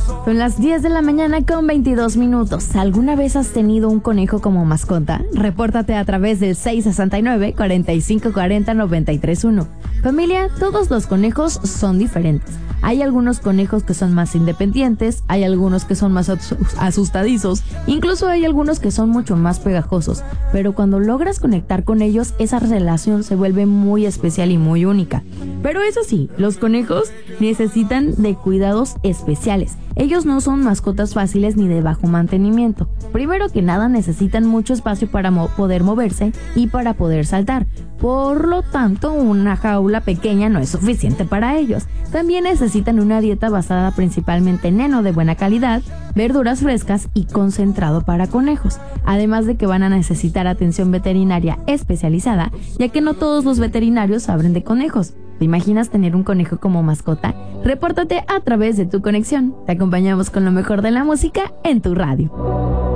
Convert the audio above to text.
Son las 10 de la mañana con 22 minutos. ¿Alguna vez has tenido un conejo como mascota? Repórtate a través del 669-4540-931. Familia, todos los conejos son diferentes. Hay algunos conejos que son más independientes, hay algunos que son más asustadizos, incluso hay algunos que son mucho más pegajosos. Pero cuando logras conectar con ellos, esa relación se vuelve muy especial y muy única. Pero eso sí, los conejos necesitan de cuidados especiales. Ellos no son mascotas fáciles ni de bajo mantenimiento. Primero que nada, necesitan mucho espacio para poder moverse y para poder saltar. Por lo tanto, una jaula pequeña no es suficiente para ellos. También necesitan una dieta basada principalmente en heno de buena calidad, verduras frescas y concentrado para conejos. Además de que van a necesitar atención veterinaria especializada, ya que no todos los veterinarios saben de conejos. ¿Te imaginas tener un conejo como mascota? Repórtate a través de tu conexión. Te acompañamos con lo mejor de la música en tu radio.